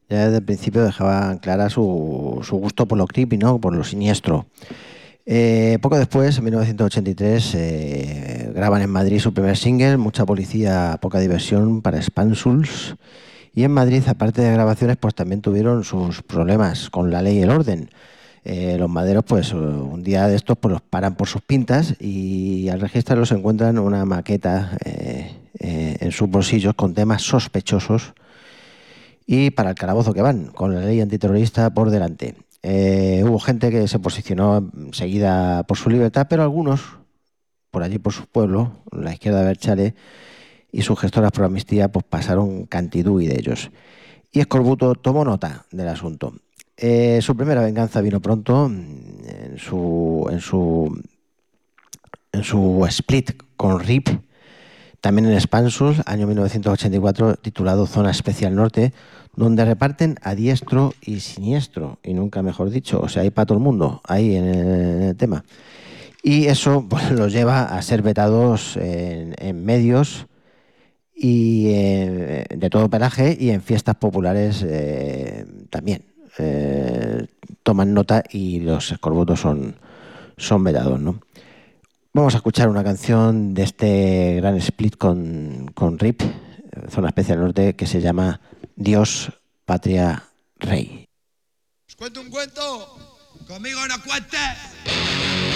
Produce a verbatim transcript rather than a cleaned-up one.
Ya desde el principio dejaban clara su, su gusto por lo creepy, ¿no? Por lo siniestro. Eh, poco después, en mil novecientos ochenta y tres, eh, graban en Madrid su primer single, Mucha policía, poca diversión, para Spansuls. Y en Madrid, aparte de grabaciones, pues también tuvieron sus problemas con la ley y el orden. Eh, los maderos, pues un día de estos, pues los paran por sus pintas y al registrarlos encuentran una maqueta eh, eh, en sus bolsillos con temas sospechosos y para el calabozo que van, con la ley antiterrorista por delante. Eh, hubo gente que se posicionó seguida por su libertad, pero algunos, por allí por su pueblo, la izquierda de Berchale y sus gestoras por amnistía, pues pasaron cantidui de ellos. Y Escorbuto tomó nota del asunto. Eh, su primera venganza vino pronto en su, en su, en su split con R I P, también en Spansus, año mil novecientos ochenta y cuatro, titulado Zona Especial Norte, donde reparten a diestro y siniestro, y nunca mejor dicho, o sea, hay para todo el mundo, ahí en el, en el tema. Y eso pues, los lleva a ser vetados en, en medios y eh, de todo pelaje y en fiestas populares eh, también. Eh, toman nota y los escorbutos son, son vetados, ¿no? Vamos a escuchar una canción de este gran split con, con R I P, Zona Especial Norte, que se llama Dios, Patria, Rey. ¿Os cuento un cuento? Conmigo no cuentes.